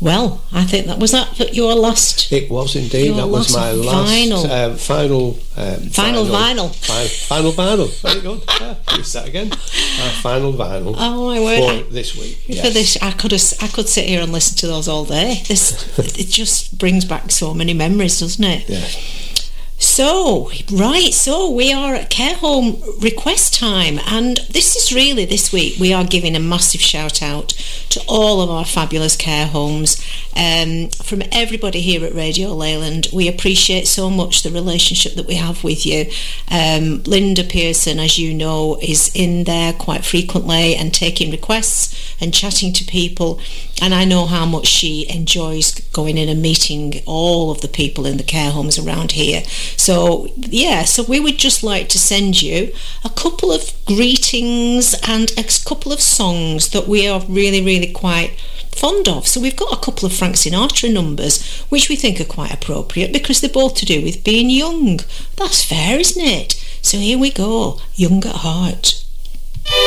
Well, I think that was your last. It was indeed. That was my last final vinyl. Very good. Yeah, use that again. Final vinyl. Oh my word! For this week. For this, I could sit here and listen to those all day. It just brings back so many memories, doesn't it? Yeah. So we are at care home request time, and this week we are giving a massive shout out to all of our fabulous care homes. From everybody here at Radio Leyland, we appreciate so much the relationship that we have with you. Linda Pearson, as you know, is in there quite frequently and taking requests and chatting to people, and I know how much she enjoys going in and meeting all of the people in the care homes around here. So we would just like to send you a couple of greetings and a couple of songs that we are really, really quite fond of. So we've got a couple of Frank Sinatra numbers which we think are quite appropriate because they're both to do with being young. That's fair, isn't it? So here we go, Young at Heart.